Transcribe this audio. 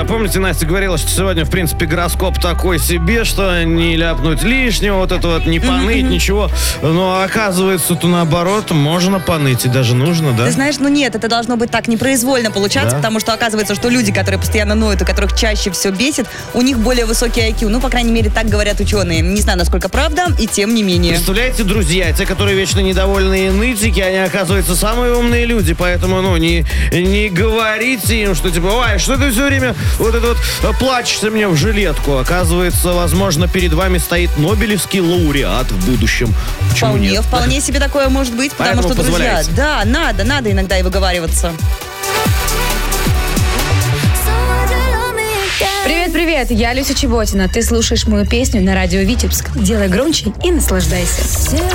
помните, Настя говорила, что сегодня, в принципе, гороскоп такой себе, что не ляпнуть лишнего, вот это вот, не поныть, ничего. Но оказывается-то наоборот, можно поныть и даже нужно, да? Ты знаешь, нет, это должно быть так непроизвольно получаться, Да? потому что оказывается, что люди, которые постоянно ноют, у которых чаще все бесит, у них более высокий IQ. Ну, по крайней мере, так говорят ученые. Не знаю, насколько правда, и тем не менее. Представляете, друзья, те, которые вечно недовольные нытики, они, оказывается, самые умные люди, поэтому, не говорите им, что типа, ой, что ты все время вот это вот плачешься мне в жилетку. Оказывается, возможно, перед вами стоит Нобелевский лауреат в будущем. Почему нет? Вполне себе такое может быть, потому Поэтому что, друзья, позволяйте. да, надо иногда и выговариваться. Привет, я Люся Чеботина. Ты слушаешь мою песню на радио Витебск. Делай громче и наслаждайся.